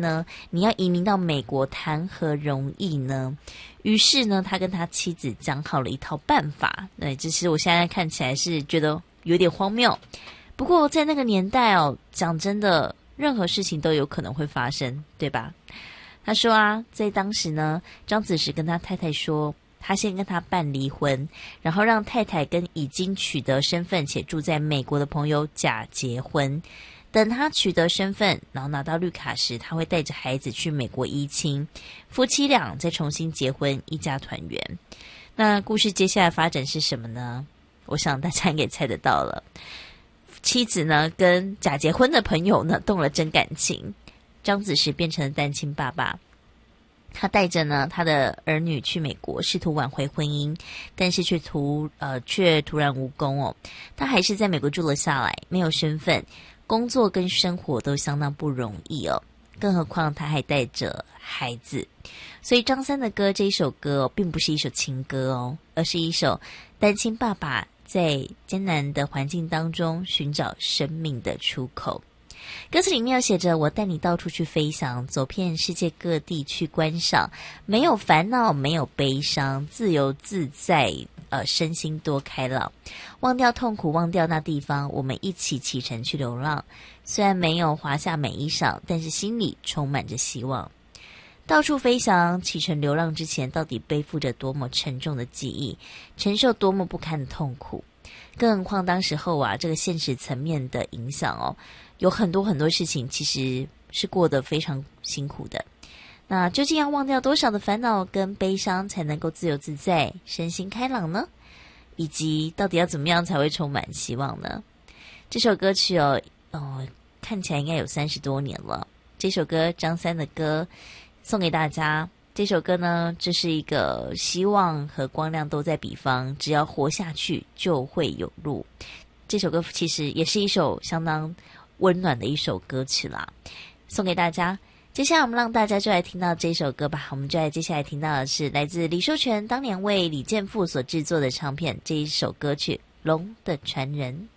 呢，你要移民到美国谈何容易呢？于是呢，他跟他妻子讲好了一套办法。对，其实我现在看起来是觉得有点荒谬，不过在那个年代哦，讲真的，任何事情都有可能会发生，对吧？他说啊，在当时呢，张子时跟他太太说，他先跟他办离婚，然后让太太跟已经取得身份且住在美国的朋友假结婚。等他取得身份，然后拿到绿卡时，他会带着孩子去美国依亲，夫妻俩再重新结婚，一家团圆。那故事接下来发展是什么呢？我想大家应该猜得到了。妻子呢跟假结婚的朋友呢动了真感情，张子时变成了单亲爸爸。他带着呢他的儿女去美国，试图挽回婚姻，但是却突然无功哦。他还是在美国住了下来，没有身份，工作跟生活都相当不容易哦。更何况他还带着孩子，所以张三的歌这一首歌并不是一首情歌哦，而是一首单亲爸爸在艰难的环境当中寻找生命的出口。歌词里面有写着，我带你到处去飞翔，走遍世界各地去观赏，没有烦恼，没有悲伤，自由自在，身心多开朗，忘掉痛苦，忘掉那地方，我们一起启程去流浪。虽然没有华夏美衣裳，但是心里充满着希望。到处飞翔，启程流浪之前，到底背负着多么沉重的记忆，承受多么不堪的痛苦。更何况当时候啊，这个现实层面的影响哦，有很多很多事情其实是过得非常辛苦的。那究竟要忘掉多少的烦恼跟悲伤，才能够自由自在、身心开朗呢？以及到底要怎么样才会充满希望呢？这首歌曲看起来应该有30多年了。这首歌张三的歌送给大家。这首歌呢，这是一个希望和光亮都在彼方，只要活下去就会有路。这首歌其实也是一首相当温暖的一首歌曲啦，送给大家。接下来我们让大家就来听到这首歌吧。我们就来接下来听到的是来自李寿全当年为李健富所制作的唱片，这一首歌曲《龙的传人》。